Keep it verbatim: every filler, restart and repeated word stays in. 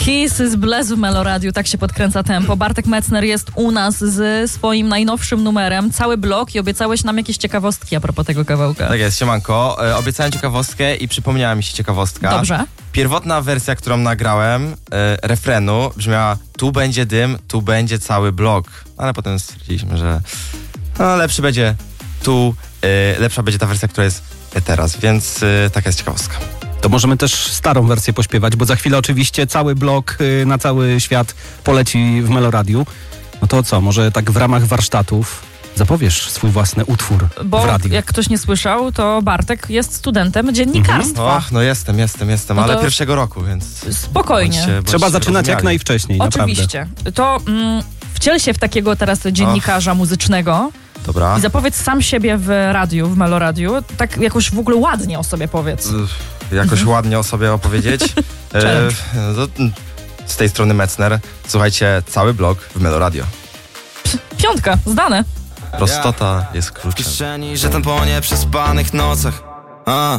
Kiss z Bless w Meloradiu, tak się podkręca tempo. Bartek Metzner jest u nas z swoim najnowszym numerem, cały blok, i obiecałeś nam jakieś ciekawostki a propos tego kawałka. Tak jest, siemanko. E, obiecałem ciekawostkę i przypomniała mi się ciekawostka. Dobrze. Pierwotna wersja, którą nagrałem, e, refrenu, brzmiała: tu będzie dym, tu będzie cały blok. Ale potem stwierdziliśmy, że no, lepszy będzie tu, e, lepsza będzie ta wersja, która jest teraz, więc e, taka jest ciekawostka. To możemy też starą wersję pośpiewać, bo za chwilę oczywiście cały blok y, na cały świat poleci w Meloradiu. No to co, może tak w ramach warsztatów zapowiesz swój własny utwór Bo w radiu? jak ktoś nie słyszał, to Bartek jest studentem dziennikarstwa. Och, no jestem, jestem, jestem, No ale to pierwszego roku, więc... Spokojnie. bądźcie- bądźcie Trzeba zaczynać jak rozumiali. najwcześniej, Oczywiście. naprawdę. To mm, wciel się w takiego teraz dziennikarza muzycznego Dobra. i zapowiedz sam siebie w radiu, w Meloradiu. Tak jakoś w ogóle ładnie o sobie powiedz. Jakoś Mhm. ładnie o sobie opowiedzieć. e, Challenge. no to, z tej strony Metzner. Słuchajcie, cały blok w Meloradio. Piątka, zdane. Prostota jest W kluczem. kieszeni, że ten po nieprzespanych nocach. A.